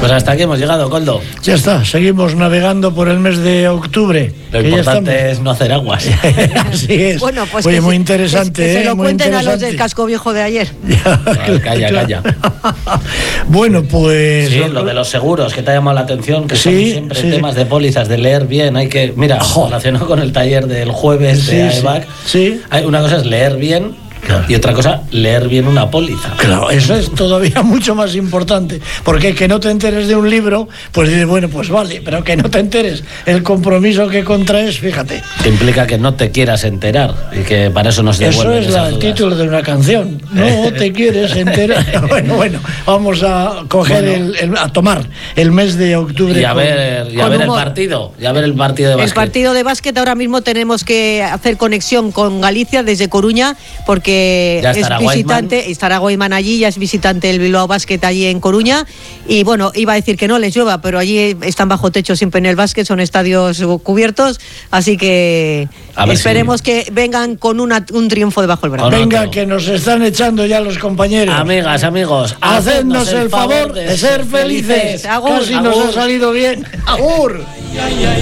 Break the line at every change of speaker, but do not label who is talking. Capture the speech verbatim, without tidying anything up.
Pues hasta aquí hemos llegado, Coldo.
Ya está, seguimos navegando por el mes de octubre.
Lo importante es no hacer aguas.
Así es.
Bueno, pues
Oye,
que
muy
se,
interesante.
Que, que se
¿eh?
lo
muy
cuenten a los del casco viejo de ayer.
Ya,
no, calla,
claro.
calla.
Bueno, pues...
Sí, lo de los seguros, que te ha llamado la atención, que
sí,
son siempre
sí.
temas de pólizas, de leer bien. Hay que, mira,
Jo.
relacionado con el taller del jueves
Sí,
de
sí.
AEBAC,
Sí.
hay una cosa es leer bien.
Claro.
Y otra cosa, leer bien una póliza.
Claro, eso es todavía mucho más importante, porque que no te enteres de un libro, pues dices, bueno, pues vale, pero que no te enteres el compromiso que contraes, fíjate.
Que implica que no te quieras enterar y que para eso nos
Eso
devuelven
es
esas
la, el
dudas.
título de una canción. No te quieres enterar. Bueno, bueno, vamos a coger
Bueno.
el, el- a tomar el mes de octubre.
Y a
con-
ver, y a
con
ver el
humor.
partido, y a ver el partido de
El
básquet.
partido de básquet ahora mismo tenemos que hacer conexión con Galicia desde Coruña porque
Ya
es
estará
visitante,
Weidman.
estará Weidman allí, ya es visitante del Bilbao Basket allí en Coruña y bueno, iba a decir que no les llueva, pero allí están bajo techo siempre en el básquet, son estadios cubiertos, así que
A ver
esperemos
si-
que vengan con una, un triunfo debajo del brazo.
Con
Venga,
otro.
que nos están echando ya los compañeros.
Amigas, amigos,
Hacednos el favor de ser felices.
Agur.
Casi nos
Agur.
ha salido bien. Agur.